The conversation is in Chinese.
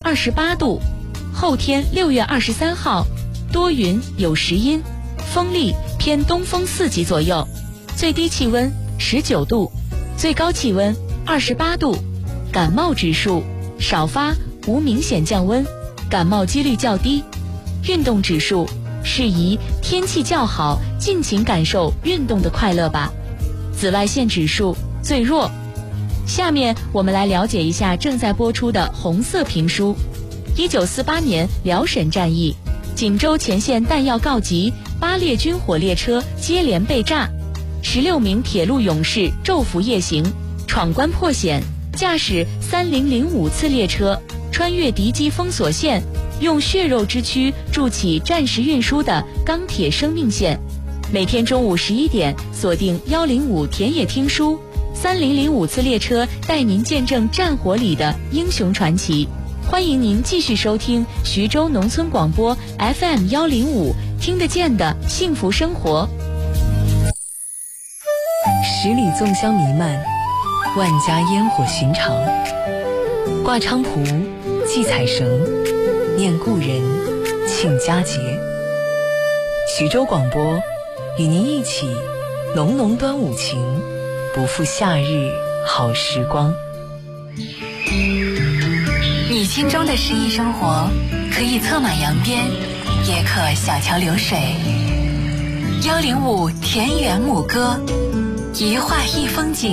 28度，后天6月23号多云有时阴，风力偏东风4级左右，最低气温19度，最高气温28度。感冒指数少发，无明显降温，感冒几率较低。运动指数适宜天气较好，尽情感受运动的快乐吧。紫外线指数最弱。下面我们来了解一下正在播出的红色评书。1948年辽沈战役，锦州前线弹药告急，8列军火列车接连被炸，16名铁路勇士昼伏夜行，闯关破险，驾驶3005次列车穿越敌机封锁线，用血肉之躯筑起战时运输的钢铁生命线。每天中午11点锁定105田野听书，3005次列车带您见证战火里的英雄传奇。欢迎您继续收听徐州农村广播 FM105， 听得见的幸福生活。 十里粽香弥漫，万家烟火寻常，挂菖蒲，系彩绳，念故人，庆佳节。徐州广播与您一起浓浓端午情，不负夏日好时光。你心中的诗意生活，可以策马扬鞭，也可小桥流水。105田园牧歌，一画一风景。